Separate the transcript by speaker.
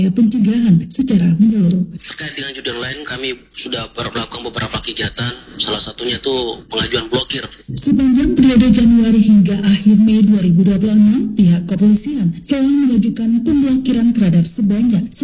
Speaker 1: pencegahan secara menyeluruh.
Speaker 2: Terkait dengan judi online, kami sudah melakukan beberapa kegiatan, salah satunya itu pengajuan blokir.
Speaker 1: Sepanjang periode Januari hingga akhir Mei 2026, pihak kepolisian telah mengajukan pemblokiran terhadap sebanyak